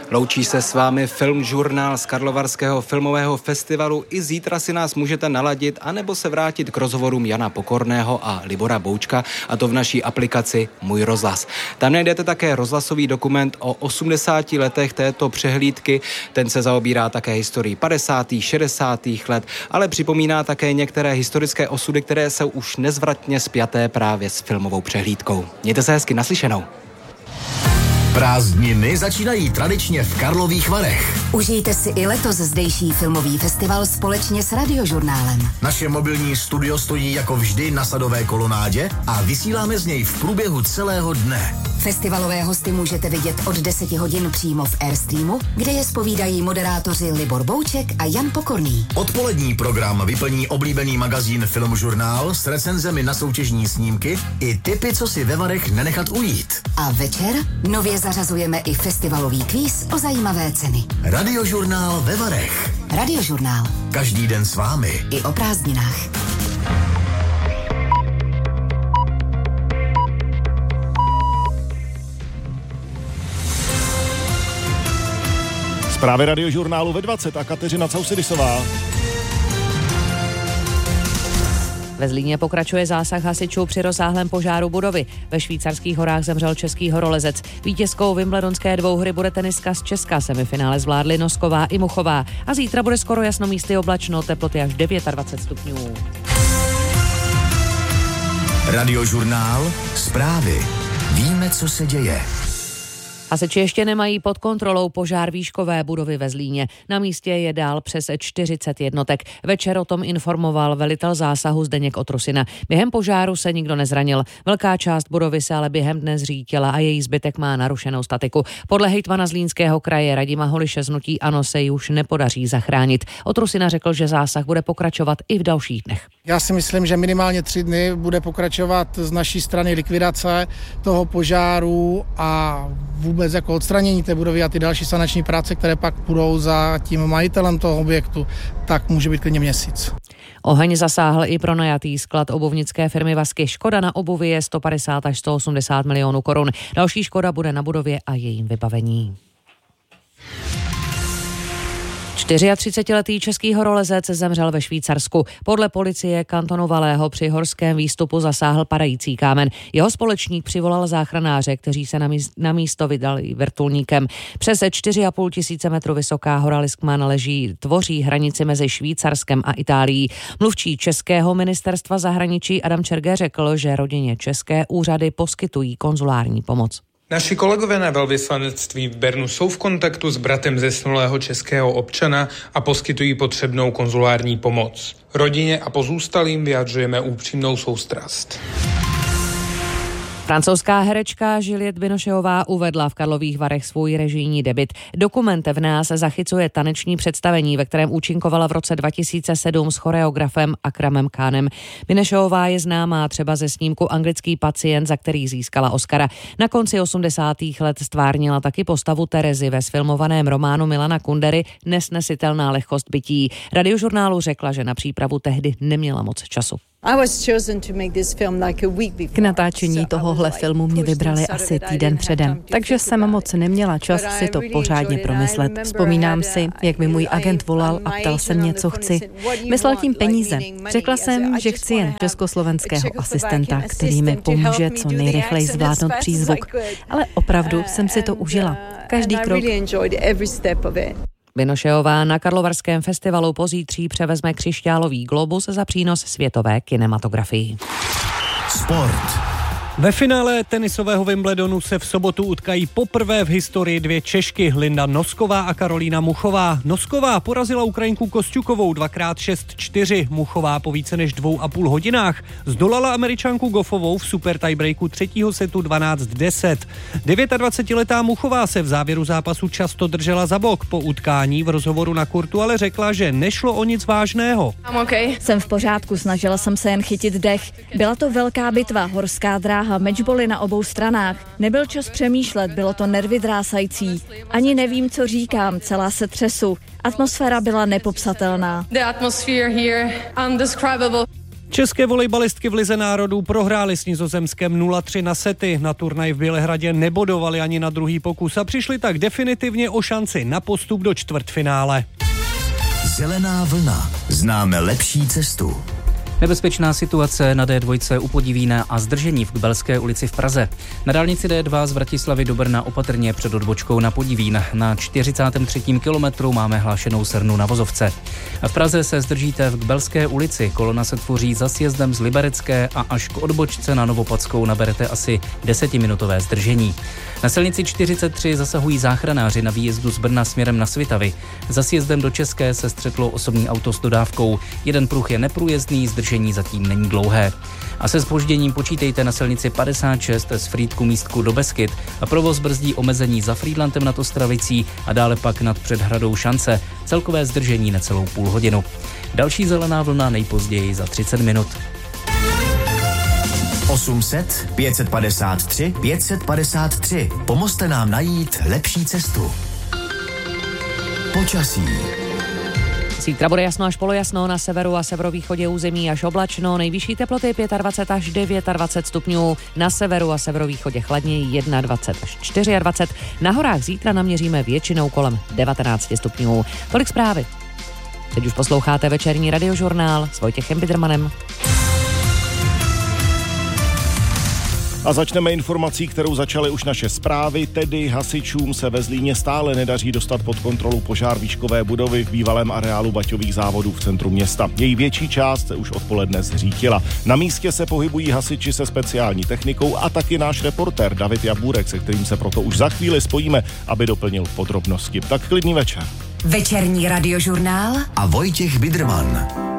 Loučí se s vámi Filmžurnál z Karlovarského filmového festivalu. I zítra si nás můžete naladit, anebo se vrátit k rozhovorům Jana Pokorného a Libora Boučka, a to v naší aplikaci Můj rozhlas. Tam najdete také rozhlasový dokument o 80 letech této přehlídky. Ten se zaobírá také historií 50., 60. let, ale připomíná také některé historické osudy, které jsou už nezvratně spjaté právě s filmovou přehlídkou. Mějte se hezky, naslyšenou. Prázdniny začínají tradičně v Karlových Varech. Užijte si i letos zdejší filmový festival společně s Radiožurnálem. Naše mobilní studio stojí jako vždy na Sadové kolonádě a vysíláme z něj v průběhu celého dne. Festivalové hosty můžete vidět od 10 hodin přímo v Airstreamu, kde je zpovídají moderátoři Libor Bouček a Jan Pokorný. Odpolední program vyplní oblíbený magazín Filmžurnál s recenzemi na soutěžní snímky i tipy, co si ve Varech nenechat ujít. A večer nově zařazujeme i festivalový kvíz o zajímavé ceny. Radiožurnál ve Varech. Radiožurnál. Každý den s vámi. I o prázdninách. Zprávy Radiožurnálu ve 20 a Kateřina Causidisová. Ve Zlíně pokračuje zásah hasičů při rozsáhlém požáru budovy. Ve Švýcarských horách zemřel český horolezec. Vítězkou wimbledonské dvouhry bude tenistka z Česka. Semifinále zvládly Nosková i Muchová. A zítra bude skoro jasno, místy oblačno, teploty až 29 stupňů. Radiožurnál, zprávy. Víme, co se děje. Hasiči ještě nemají pod kontrolou požár výškové budovy ve Zlíně. Na místě je dál přes 40 jednotek. Večer o tom informoval velitel zásahu Zdeněk Otrusina. Během požáru se nikdo nezranil. Velká část budovy se ale během dne zřítila a její zbytek má narušenou statiku. Podle hejtmana Zlínského kraje Radima Holiše z hnutí ANO se ji už nepodaří zachránit. Otrusina řekl, že zásah bude pokračovat i v dalších dnech. Já si myslím, že minimálně 3 dny bude pokračovat z naší strany likvidace toho požáru a vůbec jako odstranění té budovy a ty další sanační práce, které pak budou za tím majitelem toho objektu, tak může být klidně měsíc. Oheň zasáhl i pronajatý sklad obuvnické firmy Vasky. Škoda na obuvi je 150 až 180 milionů korun. Další škoda bude na budově a jejím vybavení. 34letý český horolezec zemřel ve Švýcarsku. Podle policie kantonu Valého při horském výstupu zasáhl padající kámen. Jeho společník přivolal záchranáře, kteří se na místo vydali vrtulníkem. Přes 4,5 tisíce metrů vysoká hora Liskman tvoří hranici mezi Švýcarskem a Itálií. Mluvčí českého ministerstva zahraničí Adam Čerge řekl, že rodině české úřady poskytují konzulární pomoc. Naši kolegové na velvyslanectví v Bernu jsou v kontaktu s bratrem zesnulého českého občana a poskytují potřebnou konzulární pomoc. Rodině a pozůstalým vyjadřujeme upřímnou soustrast. Francouzská herečka Juliette Binocheová uvedla v Karlových Varech svůj režijní debut. Dokument v nás zachycuje taneční představení, ve kterém účinkovala v roce 2007 s choreografem Akramem Khanem. Binocheová je známá třeba ze snímku Anglický pacient, za který získala Oscara. Na konci 80. let stvárnila taky postavu Terezy ve sfilmovaném románu Milana Kundery Nesnesitelná lehkost bytí. Radiožurnálu řekla, že na přípravu tehdy neměla moc času. K natáčení tohohle filmu mě vybrali asi týden předem, takže jsem moc neměla čas si to pořádně promyslet. Vzpomínám si, jak mi můj agent volal a ptal se mě, co chci. Myslel tím peníze. Řekla jsem, že chci jen československého asistenta, který mi pomůže co nejrychleji zvládnout přízvuk. Ale opravdu jsem si to užila. Každý krok. Binocheová na Karlovarském festivalu pozítří převezme křišťálový globus za přínos světové kinematografii. Sport. Ve finále tenisového Wimbledonu se v sobotu utkají poprvé v historii 2 Češky, Linda Nosková a Karolína Muchová. Nosková porazila Ukrajinku Kostjukovou 2x6-4. Muchová po více než 2,5 hodinách zdolala Američanku Goffovou v super tiebreaku 3. setu 12-10. 29letá Muchová se v závěru zápasu často držela za bok. Po utkání v rozhovoru na kurtu ale řekla, že nešlo o nic vážného. Jsem v pořádku, snažila jsem se jen chytit dech. Byla to velká bitva, horská dráha, mečboly na obou stranách. Nebyl čas přemýšlet, bylo to nervy drásající. Ani nevím, co říkám, celá se třesu. Atmosféra byla nepopsatelná. České volejbalistky v Lize národů prohrály s Nizozemskem 0-3 na sety. Na turnaj v Bělehradě nebodovali ani na druhý pokus a přišli tak definitivně o šanci na postup do čtvrtfinále. Zelená vlna. Známe lepší cestu. Nebezpečná situace na D2 u Podivína a zdržení v Kbelské ulici v Praze. Na dálnici D2 z Vratislavy do Brna opatrně před odbočkou na Podivín. Na 43. kilometru máme hlášenou srnu na vozovce. A v Praze se zdržíte v Kbelské ulici. Kolona se tvoří za sjezdem z Liberecké a až k odbočce na Novopadskou naberete asi 10minutové zdržení. Na silnici 43 zasahují záchranáři na výjezdu z Brna směrem na Svitavy. Za sjezdem do České se střetlo osobní auto s dodávkou. Jeden pruh je neprůjezdný, zdržení zatím není dlouhé. A se zpožděním počítejte na silnici 56 z Frýdku místku do Beskyt a provoz brzdí omezení za Frýdlantem nad Ostravicí a dále pak nad Předhradou Šance. Celkové zdržení necelou půl hodinu. Další zelená vlna nejpozději za 30 minut. 800 553 553. Pomozte nám najít lepší cestu. Počasí. Zítra bude jasno až polojasno, na severu a severovýchodě území až oblačno, nejvyšší teploty 25 až 29 stupňů, na severu a severovýchodě chladněji 21 až 24, na horách zítra naměříme většinou kolem 19 stupňů. Tolik zprávy. Teď už posloucháte večerní radiožurnál s Vojtěchem Bidermanem. A začneme informací, kterou začaly už naše zprávy, tedy hasičům se ve Zlíně stále nedaří dostat pod kontrolu požár výškové budovy v bývalém areálu baťových závodů v centru města. Její větší část se už odpoledne zřítila. Na místě se pohybují hasiči se speciální technikou a taky náš reportér David Jabůrek, se kterým se proto už za chvíli spojíme, aby doplnil podrobnosti. Tak klidný večer. Večerní radiožurnál a Vojtěch Biderman.